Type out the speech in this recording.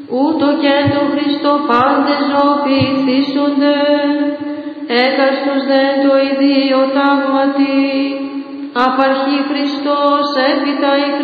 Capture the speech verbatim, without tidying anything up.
ούτω και το Χριστό πάντες ζωοποιηθήσονται, έκαστος δε το ιδίο τάγματι, απαρχή Χριστός έπειτα η